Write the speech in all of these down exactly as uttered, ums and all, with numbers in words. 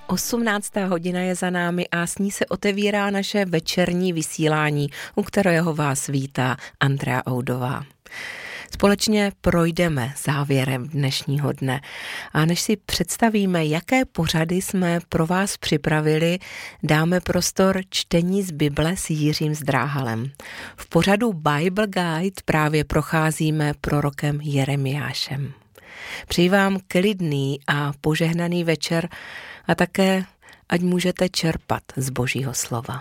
osmnáctá hodina je za námi a s ní se otevírá naše večerní vysílání, u kterého vás vítá Andrea Oudová. Společně projdeme závěrem dnešního dne a než si představíme, jaké pořady jsme pro vás připravili, dáme prostor čtení z Bible s Jiřím Zdráhalem. V pořadu Bible Guide právě procházíme prorokem Jeremiášem. Přeji vám klidný a požehnaný večer a také, ať můžete čerpat z Božího slova.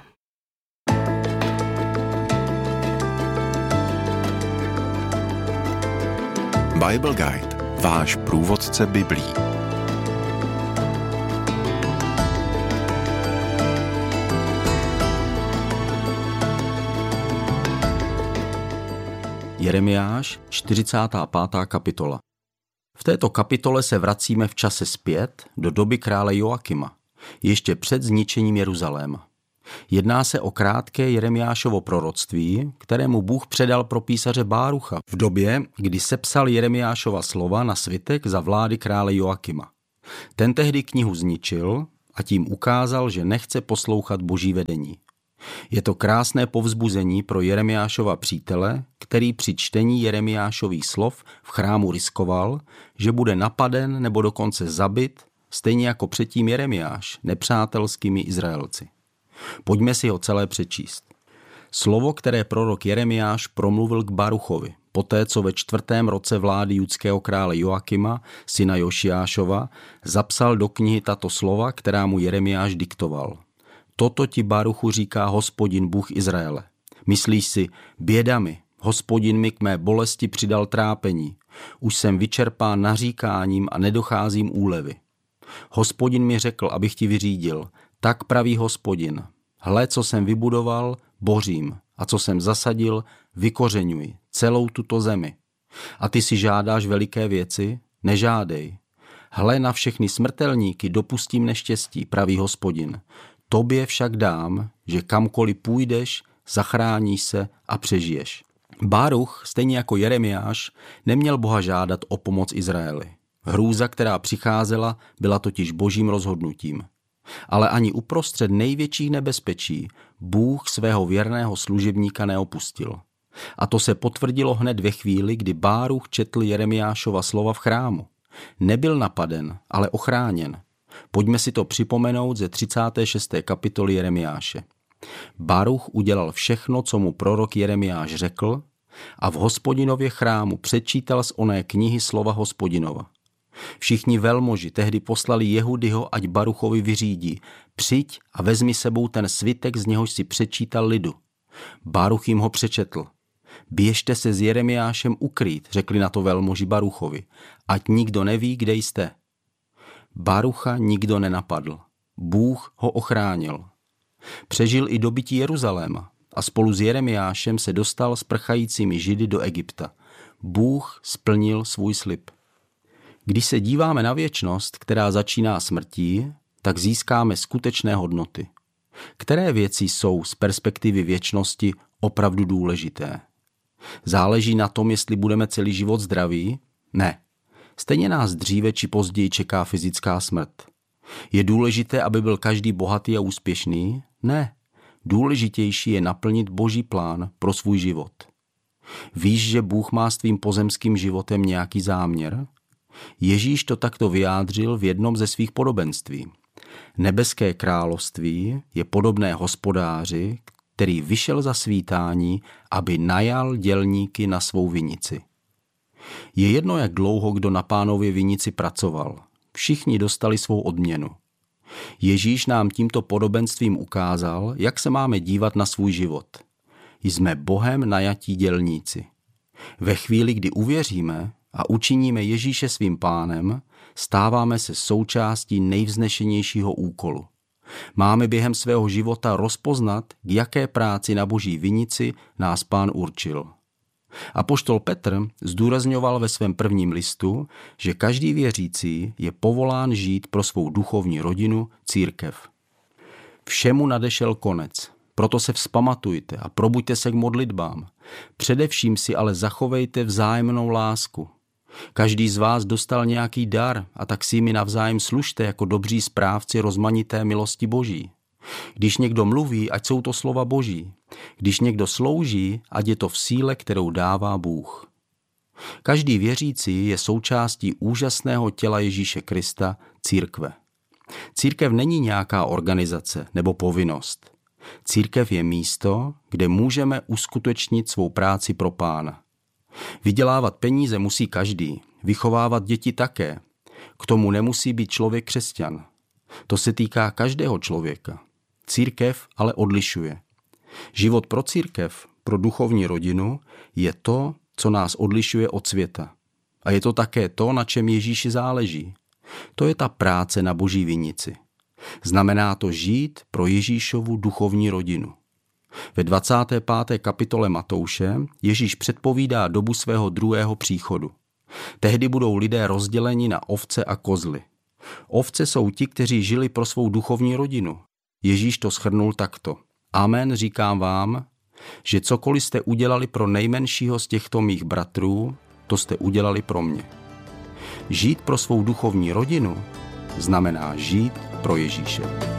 Bible Guide, váš průvodce Biblí. Jeremiáš, čtyřicátá pátá kapitola. V této kapitole se vracíme v čase zpět do doby krále Joakima, ještě před zničením Jeruzaléma. Jedná se o krátké Jeremiášovo proroctví, kterému Bůh předal pro písaře Bárucha v době, kdy sepsal Jeremiášova slova na svitek za vlády krále Joakima. Ten tehdy knihu zničil a tím ukázal, že nechce poslouchat Boží vedení. Je to krásné povzbuzení pro Jeremiášova přítele, který při čtení Jeremiášových slov v chrámu riskoval, že bude napaden nebo dokonce zabit, stejně jako předtím Jeremiáš nepřátelskými Izraelci. Pojďme si ho celé přečíst. Slovo, které prorok Jeremiáš promluvil k Baruchovi, poté co ve čtvrtém roce vlády judského krále Joakima, syna Jošiášova, zapsal do knihy tato slova, která mu Jeremiáš diktoval. Toto ti, Baruchu, říká Hospodin Bůh Izraele. Myslíš si, běda mi, Hospodin mi k mé bolesti přidal trápení. Už jsem vyčerpán naříkáním a nedocházím úlevy. Hospodin mi řekl, abych ti vyřídil. Tak praví Hospodin. Hle, co jsem vybudoval, bořím, a co jsem zasadil, vykořeňuji celou tuto zemi. A ty si žádáš veliké věci? Nežádej. Hle, na všechny smrtelníky dopustím neštěstí, praví Hospodin. Tobě však dám, že kamkoliv půjdeš, zachráníš se a přežiješ. Báruch, stejně jako Jeremiáš, neměl Boha žádat o pomoc Izraeli. Hrůza, která přicházela, byla totiž Božím rozhodnutím. Ale ani uprostřed největších nebezpečí Bůh svého věrného služebníka neopustil. A to se potvrdilo hned ve chvíli, kdy Báruch četl Jeremiášova slova v chrámu. Nebyl napaden, ale ochráněn. Pojďme si to připomenout ze třicáté šesté kapitoly Jeremiáše. Baruch udělal všechno, co mu prorok Jeremiáš řekl, a v Hospodinově chrámu přečítal z oné knihy slova Hospodinova. Všichni velmoži tehdy poslali Jehudyho, ať Baruchovi vyřídí. Přijď a vezmi sebou ten svitek, z něhož si přečítal lidu. Baruch jim ho přečetl. Běžte se s Jeremiášem ukrýt, řekli na to velmoži Baruchovi, ať nikdo neví, kde jste. Barucha nikdo nenapadl. Bůh ho ochránil. Přežil i dobytí Jeruzaléma a spolu s Jeremiášem se dostal s prchajícími Židy do Egypta. Bůh splnil svůj slib. Když se díváme na věčnost, která začíná smrtí, tak získáme skutečné hodnoty. Které věci jsou z perspektivy věčnosti opravdu důležité? Záleží na tom, jestli budeme celý život zdraví? Ne. Stejně nás dříve či později čeká fyzická smrt. Je důležité, aby byl každý bohatý a úspěšný? Ne. Důležitější je naplnit Boží plán pro svůj život. Víš, že Bůh má s tvým pozemským životem nějaký záměr? Ježíš to takto vyjádřil v jednom ze svých podobenství. Nebeské království je podobné hospodáři, který vyšel za svítání, aby najal dělníky na svou vinici. Je jedno, jak dlouho kdo na Pánově vinici pracoval. Všichni dostali svou odměnu. Ježíš nám tímto podobenstvím ukázal, jak se máme dívat na svůj život. Jsme Bohem najatí dělníci. Ve chvíli, kdy uvěříme a učiníme Ježíše svým pánem, stáváme se součástí nejvznešenějšího úkolu. Máme během svého života rozpoznat, k jaké práci na Boží vinici nás Pán určil. Apoštol Petr zdůrazňoval ve svém prvním listu, že každý věřící je povolán žít pro svou duchovní rodinu, církev. Všemu nadešel konec, proto se vzpamatujte a probuďte se k modlitbám. Především si ale zachovejte vzájemnou lásku. Každý z vás dostal nějaký dar a tak si mi navzájem služte jako dobří správci rozmanité milosti Boží. Když někdo mluví, ať jsou to slova Boží. Když někdo slouží, ať je to v síle, kterou dává Bůh. Každý věřící je součástí úžasného těla Ježíše Krista, církve. Církev není nějaká organizace nebo povinnost. Církev je místo, kde můžeme uskutečnit svou práci pro Pána. Vydělávat peníze musí každý, vychovávat děti také. K tomu nemusí být člověk křesťan. To se týká každého člověka. Církev ale odlišuje. Život pro církev, pro duchovní rodinu, je to, co nás odlišuje od světa. A je to také to, na čem Ježíši záleží. To je ta práce na Boží vinici. Znamená to žít pro Ježíšovu duchovní rodinu. Ve dvacáté páté kapitole Matouše Ježíš předpovídá dobu svého druhého příchodu. Tehdy budou lidé rozděleni na ovce a kozly. Ovce jsou ti, kteří žili pro svou duchovní rodinu. Ježíš to shrnul takto. Amen, říkám vám, že cokoliv jste udělali pro nejmenšího z těchto mých bratrů, to jste udělali pro mě. Žít pro svou duchovní rodinu znamená žít pro Ježíše.